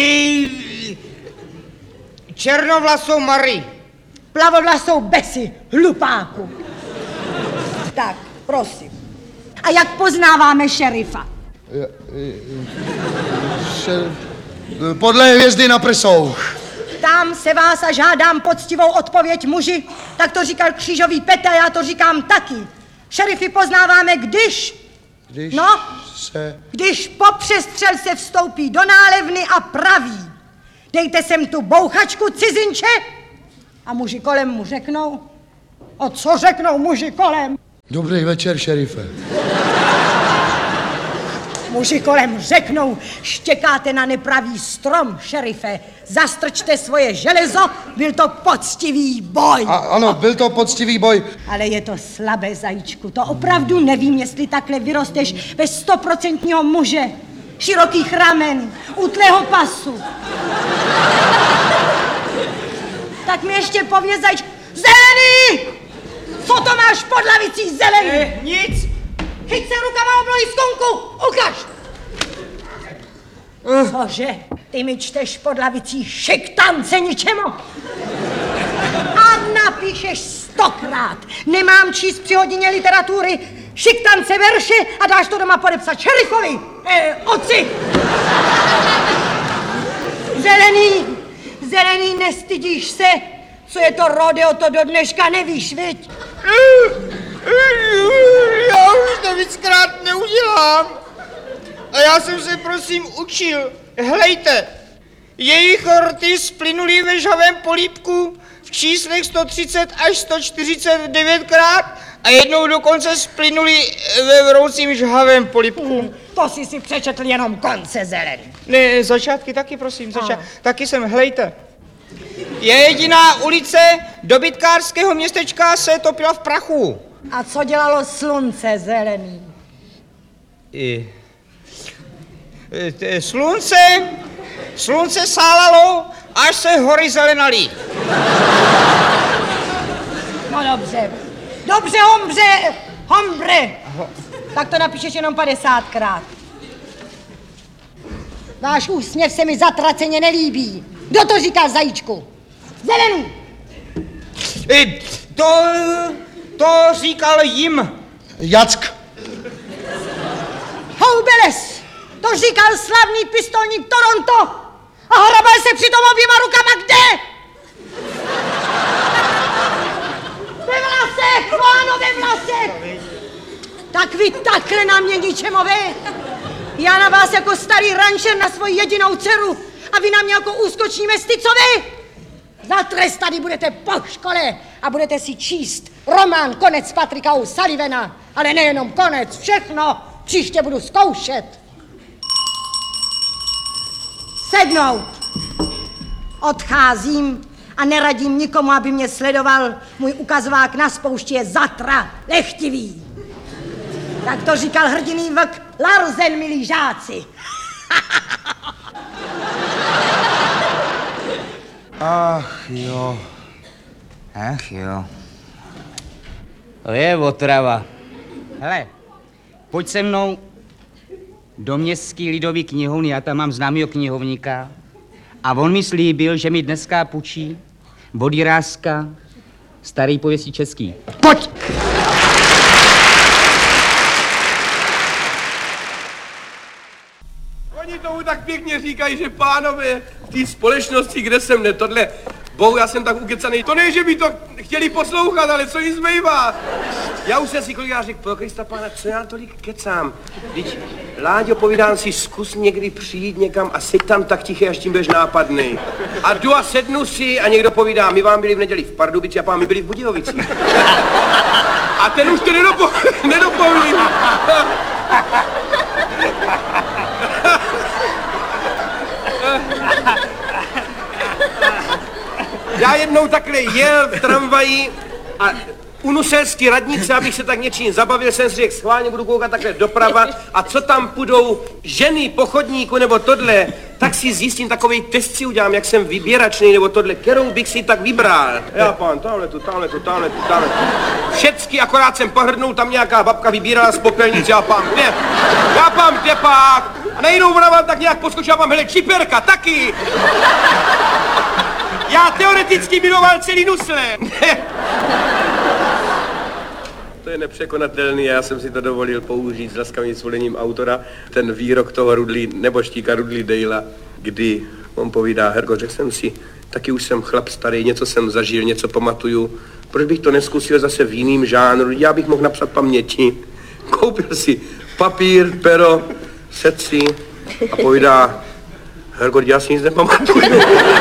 Černovlasou Marie. Plavovlasou Bessie, hlupáku. Tak, prosím. A jak poznáváme šerifa? Podle hvězdy na prsou. Tam se vás a žádám poctivou odpověď, muži. Tak to říkal křížový Petr, já to říkám taky. Šerify poznáváme, když Když No, se... když po přestřelce vstoupí do nálevny a praví, dejte sem tu bouchačku, cizinče, a muži kolem mu řeknou, a co řeknou muži kolem? Dobrý večer, šerife. Muži kolem řeknou, štěkáte na nepravý strom, šerife, zastrčte svoje železo, byl to poctivý boj. A, ano, byl to poctivý boj. Ale je to slabé, zajíčku, to opravdu nevím, jestli takhle vyrosteš ve stoprocentního muže, širokých ramen, útlého pasu. Tak mi ještě pověz, zajíčku, zelený! Co to máš pod lavicí, zelený? Eh, nic. Chyť se rukama oblohy skonku, ukaž! Cože? Ty mi čteš pod lavicí šiktance ničemu? A napíšeš stokrát. Nemám číst při hodině literatury šiktance verše a dáš to doma podepsat šerifovi. Eh, oci! Zelený, zelený, nestydíš se? Co je to rodeo, to do dneška nevíš, viď? Já už to víckrát neudělám. A já jsem se prosím učil. Hlejte, jejich rty splynulý ve žhavém polípku v číslech sto třicet až sto čtyřicet devětkrát a jednou dokonce splynulý ve vroucím žhavém polípku. Hmm, to jsi si přečetl jenom konce, zelený. Ne, začátky taky, prosím, začátky. Taky jsem, hlejte. Je jediná ulice dobytkářského městečka se topila v prachu. A co dělalo slunce, zelený? I... e, Slunce, slunce sálalo, až se hory zelenaly. No dobře, dobře, hombře, hombre. Tak to napíšeš jenom padesátkrát. Váš úsměv se mi zatraceně nelíbí. Kdo to říká, zajíčku? Zelený! I, to, to říkal jim. Jack. Houbeles! To říkal slavný pistolník Toronto! A hrabal se přitom oběma rukama kde? Ve vlasech, ano, ve vlasech! Tak vy takhle na mě ničemové? Já na vás jako starý rančer na svoji jedinou dceru a vy na mě jako úskoční mesticové? Zatrestaný budete po škole a budete si číst román Konec Patrika O'Sullivana, ale nejenom konec, všechno, příště budu zkoušet. Sednout. Odcházím a neradím nikomu, aby mě sledoval. Můj ukazovák na spoušti je zatra lechtivý. Tak to říkal hrdiný vlk Larsen, milí žáci. Ach jo, ach jo, to je otrava. Hele, pojď se mnou do městský lidový knihovny, já tam mám známýho knihovníka a on mi slíbil, že mi dneska půjčí od Jiráska starý pověstí český. Pojď! Oni tomu tak pěkně říkají, že pánové v té společnosti, kde jsem ne tohle, bohu, já jsem tak ukecaný. To ne, že by to chtěli poslouchat, ale co jim zbývá. Já už jsem si kolikrát řekl, pro Krista pána, co já tolik kecám. Vždyť, Láďo, povídám si, zkus někdy přijít někam a seď tam tak tiché, až tím budeš nápadnej. A jdu a sednu si a někdo povídá, my vám byli v neděli v Pardubici a pán, my byli v Budějovicích. A ten už to nedopo, nedopoví. Já jednou takhle jel v tramvaji a u Nuselský radnice, abych se tak něčím zabavil, jsem si řekl, schválně budu koukat takhle doprava a co tam půjdou ženy po chodníku nebo tohle, tak si zjistím, takovej test si udělám, jak jsem vyběračný nebo tohle, kterou bych si tak vybral. Já pán, tamhle tu, tamhle tu, tamhle tu, tamhle tu. Všecky, akorát jsem pohrdnul, tam nějaká babka vybírala z popelnice, já pán, kde? Já pán, kde pak? A najednou ona vám tak nějak poskočila, pán, hele, čiperka, taky! Já teoreticky miloval celý Nusle. To je nepřekonatelný, já jsem si to dovolil použít s laskavým svolením autora, ten výrok toho Rudley, neboštíka Rudley Dalea, kdy on povídá, Herko, řekl jsem si, taky už jsem chlap starý, něco jsem zažil, něco pamatuju, proč bych to neskusil zase v jiným žánru, já bych mohl napsat paměti. Koupil si papír, pero, setří a povídá, Hergot, já si nic nepamatuju.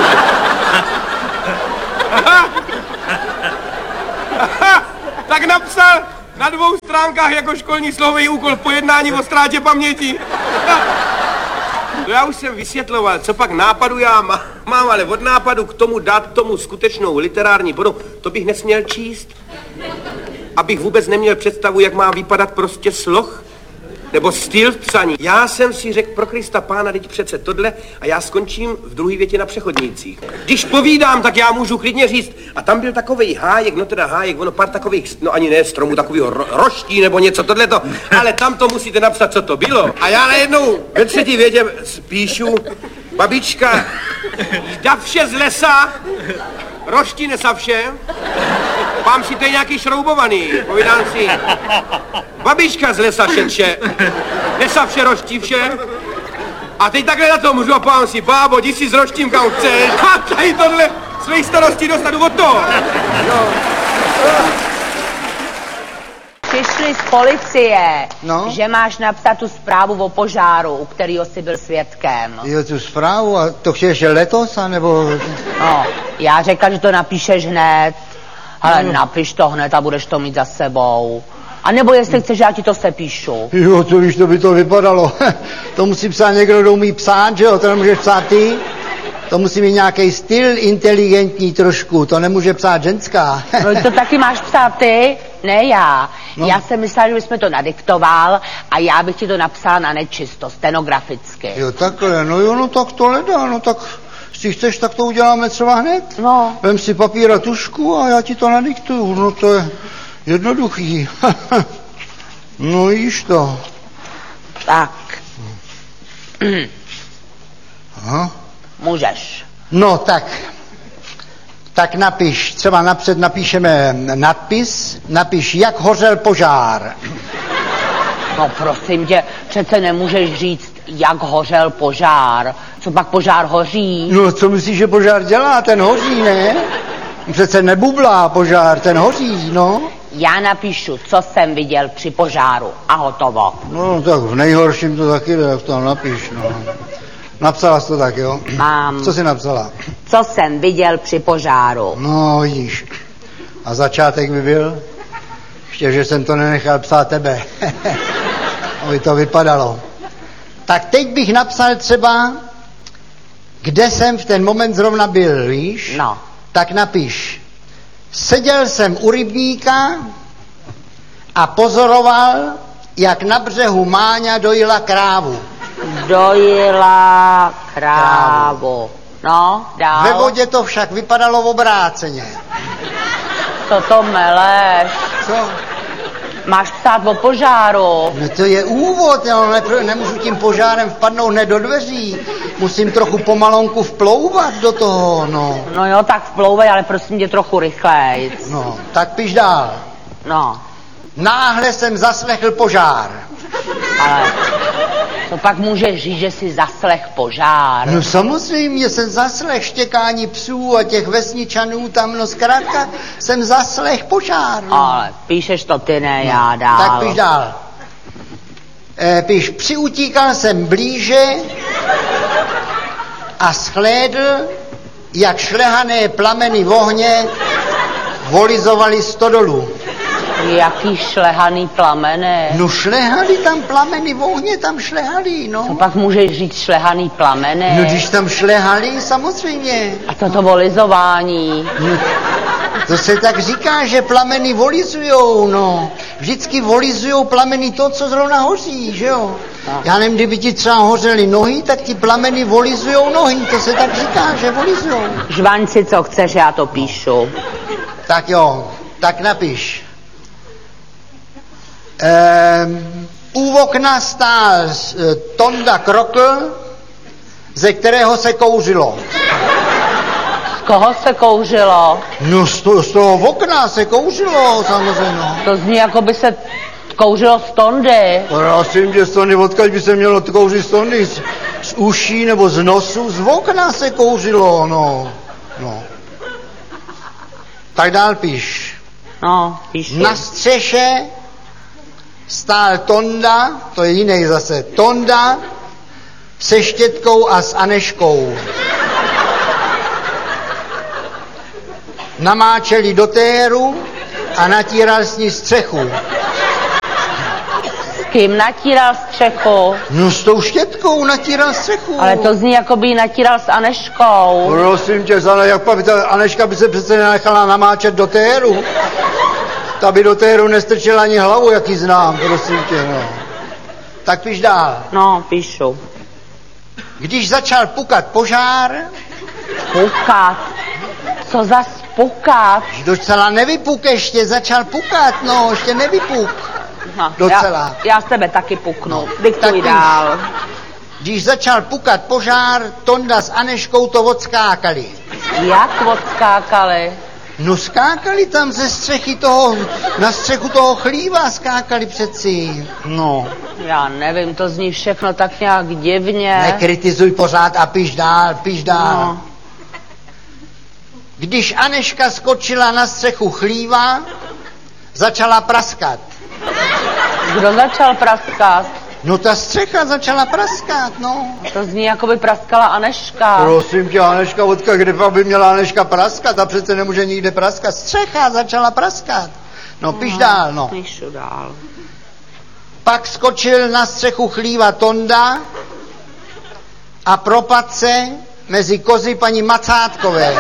Tak napsal na dvou stránkách jako školní slový úkol pojednání o ztrátě paměti. To já už jsem vysvětloval, co pak nápadu já mám, ale od nápadu k tomu dát tomu skutečnou literární podobu, to bych nesměl číst. Abych vůbec neměl představu, jak má vypadat prostě sloh, nebo styl v psaní. Já jsem si řekl, pro Krista pána, teď přece tohle a já skončím v druhé větě na přechodnících. Když povídám, tak já můžu klidně říct, a tam byl takovej hájek, no teda hájek, ono pár takových, no ani ne stromů, takovýho ro- roští nebo něco tohleto, ale tam to musíte napsat, co to bylo. A já najednou ve třetí větě spíšu, babička, davše z lesa, roští nesavše, mám si to nějaký šroubovaný, povídám si, babička z lesa šetře, nesavše roští vše, a teď takhle na to můžu a povám si, bábo, jdi si s roštím kam chceš, a tady tohle svých starostí dostanu od toho. No. Přišli z policie, No? že máš napsat tu zprávu o požáru, u kterého jsi byl svědkem. Jo, tu zprávu, a to chceš letos, anebo... No, já řekla, že to napíšeš hned, ale no. Napiš to hned a budeš to mít za sebou. A nebo jestli chceš, já ti to sepíšu. Jo, to víš, to by to vypadalo. To musí psát někdo, kdo umí psát, že jo, to nemůžeš psát ty. To musí mít nějaký styl inteligentní trošku, to nemůže psát ženská. No to taky máš psát ty, ne já. No. Já jsem myslela, že bychom to nadiktoval a já bych ti to napsala na nečisto, stenograficky. Jo, takhle, no jo, no tak to ledá, no tak... Jestli chceš, tak to uděláme třeba hned. No. Vem si papír a tušku a já ti to nadiktuju, no to je jednoduchý. No jíš to. Tak. Aha. Můžeš. No tak, tak napiš, třeba napřed napíšeme nadpis, napiš, jak hořel požár. No prosím tě, přece nemůžeš říct, jak hořel požár. Co pak požár hoří? No co myslíš, že požár dělá? Ten hoří, ne? Přece nebublá požár, ten hoří, no. Já napíšu, co jsem viděl při požáru a hotovo. No tak v nejhorším to taky jde, jak to tam napiš, no. Napsala jsi to tak, jo? Mám. Co jsi napsala? Co jsem viděl při požáru. No, vidíš. A začátek by byl? Ještě, že jsem to nenechal psát tebe. Aby to vypadalo. Tak teď bych napsal třeba, kde jsem v ten moment zrovna byl, víš? No. Tak napiš. Seděl jsem u rybníka a pozoroval, jak na břehu Máňa dojila krávu. Dojila krávu. No, dál. Ve vodě to však vypadalo obráceně. Co to meleš? Co? Máš psát o požáru. No to je úvod, já ne, nemůžu tím požárem vpadnout hned do dveří. Musím trochu pomalonku vplouvat do toho, no. No jo, tak vplouvej, ale prosím tě trochu rychlejc. No, tak piš dál. No. Náhle jsem zaslechl požár. Ale to pak můžeš říct, že jsi zaslech požár. No samozřejmě jsem zaslech štěkání psů a těch vesničanů tam, no zkrátka jsem zaslech požár. No. Ale píšeš to ty, ne no, já dál. Tak piš dál. E, piš, přiutíkal jsem blíže a shlédl, jak šlehané plameny v ohně volizovaly stodolu. Jaký šlehaný plameny? No šlehali tam plameny v ohně, tam šlehali, no. Co pak můžeš říct šlehaný plameny? No když tam šlehali, samozřejmě. A to to volizování? No, to se tak říká, že plameny volizujou, no. Vždycky volizujou plameny to, co zrovna hoří, že jo. No. Já nevím, kdyby ti třeba hořely nohy, tak ti plameny volizujou nohy, to se tak říká, že volizujou. Žvaň si, co chceš, já to píšu. Tak jo, tak napiš. Ehm, u okna stál e, Tonda Krokl, ze kterého se kouřilo. Z koho se kouřilo? No z, to, z toho okna se kouřilo, samozřejmě. To zní, jako by se kouřilo z Tondy. Prosím tě, z Tondy, odkud by se mělo kouřit z Tondy? Z, z uší nebo z nosu? Z okna se kouřilo, no. no. Tak dál píš. No, píšu. Na střeše stál Tonda, to je jiný zase, Tonda se Štětkou a s Aneškou. Namáčeli do téru a natíral s ní střechu. S kým natíral střechu? No s tou Štětkou natíral střechu. Ale to zní, jako by ji natíral s Aneškou. Prosím tě, Zana, jak by ta Aneška by se přece nenechala namáčet do téru. Ta by do téru nestrčila ani hlavu, jak ji znám, prosím tě, no. Tak píš dál. No, píšu. Když začal pukat požár... Pukat? Co za pukat? Docela nevypuk ještě, začal pukat, no, ještě nevypuk. No, Docela. Já, já z tebe taky puknu. No, Diktuj dál. Když začal pukat požár, Tonda s Aneškou to odskákali. Jak odskákali? No skákali tam ze střechy toho, na střechu toho chlíva skákali přeci, no. Já nevím, to zní všechno tak nějak divně. Nekritizuj pořád a píš dál, píš dál. No. Když Aneška skočila na střechu chlíva, začala praskat. Kdo začal praskat? No ta střecha začala praskat, no. To zní, jako by praskala Aneška. Prosím tě, Aneška, odkud, kde by měla Aneška praskat? A přece nemůže nikde praskat. Střecha začala praskat. No, píš no, dál, no. Píšu dál. Pak skočil na střechu chlíva Tonda a propadl se mezi kozy paní Macátkové.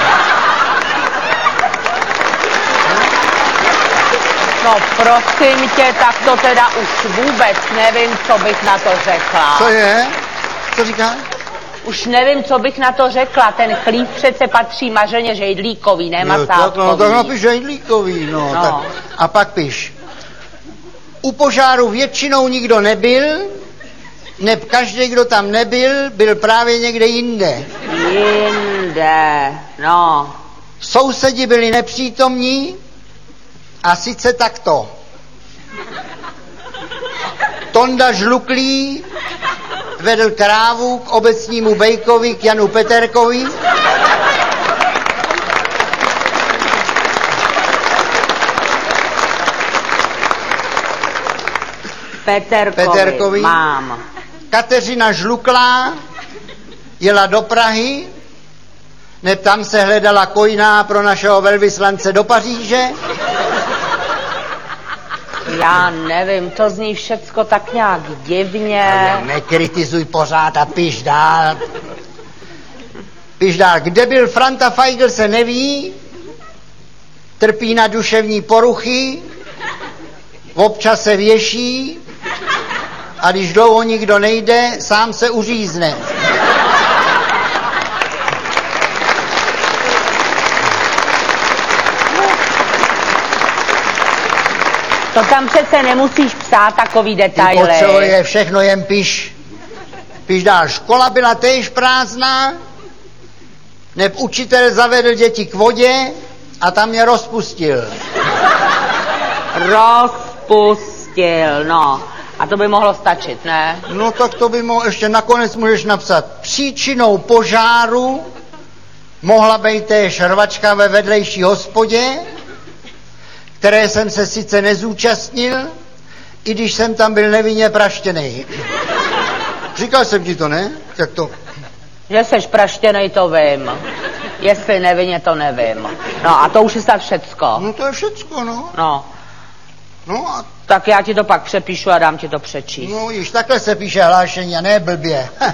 No prosím tě, tak to teda už vůbec nevím, co bych na to řekla. Co je? Co říkáš? Už nevím, co bych na to řekla. Ten chlív přece patří Mařeně Žejdlíkový, ne Macátkový. Tak, no, tak napiš Žejdlíkový, no. no. Tak. A pak piš. U požáru většinou nikdo nebyl, neb každý, kdo tam nebyl, byl právě někde jinde. Jinde, no. Sousedi byli nepřítomní, a sice takto. Tonda Žluklý vedl krávu k obecnímu bejkovi, k Janu Peterkovi. Peterkovi, Peterkovi. Mám. Kateřina Žluklá jela do Prahy, neb tam se hledala kojná pro našeho velvyslance do Paříže. Já nevím, to zní všecko tak nějak divně. Nekritizuj pořád a píš dál. Píš dál. Kde byl Franta Feigl, se neví, trpí na duševní poruchy, občas se věší a když dlouho nikdo nejde, sám se uřízne. To tam přece nemusíš psát takový detaily. Ty potřebuje všechno, jen píš. Píš dál. Škola byla též prázdná, neb učitel zavedl děti k vodě a tam je rozpustil. Rozpustil, no. A to by mohlo stačit, ne? No tak to by mohlo, ještě nakonec můžeš napsat. Příčinou požáru mohla být též rvačka ve vedlejší hospodě, které jsem se sice nezúčastnil, i když jsem tam byl nevinně praštěnej. Říkal jsem ti to, ne? Jak to? Že seš praštěnej, to vím. Jestli nevinně, to nevím. No a to už je snad všecko. No to je všecko, no. No. No a... Tak já ti to pak přepíšu a dám ti to přečíst. No již takhle se píše hlášení a ne blbě. No.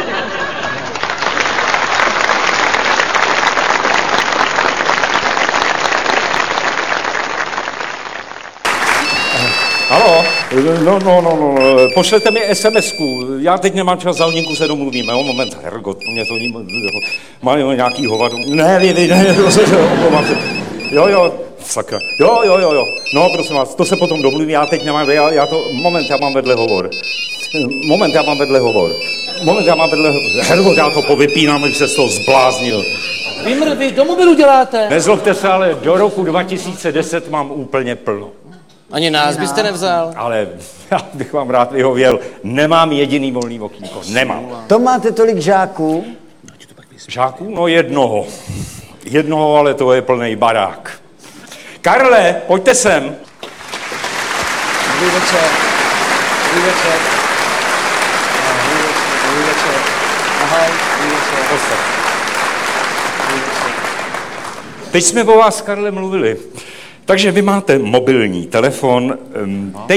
Halo? No, no, no, no, pošlete mi es em esku. Já teď nemám čas, za hodinku se domluvíme. Jo, moment, hergot, mě to mají nějaký hovado. Ne, vy, vy, ne, omlouvám se. Jo, jo, sakra. Jo, jo, jo, jo. No, prosím vás, to se potom domluví, já teď nemám, já, já to, moment, já mám vedle hovor. Moment, já mám vedle hovor. Moment, já mám vedle hovor. Hergot, já to povypínám, abych se z toho zbláznil. Vy, vy do mobilu děláte? Nezlobte se, ale do roku dva tisíce deset mám úplně plno. Ani nás byste nevzal. Ale já bych vám rád vyhověl. Nemám jediný volný okýnko. Nemám. To máte tolik žáků? Žáků? No jednoho. Jednoho, ale to je plný barák. Karle, pojďte sem. Dobrý večer. Dobrý večer. Dobrý večer. Dobrý večer. Ahoj. Dobrý večer. Postav. Teď jsme o vás, Karle, mluvili. Takže vy máte mobilní telefon. Teď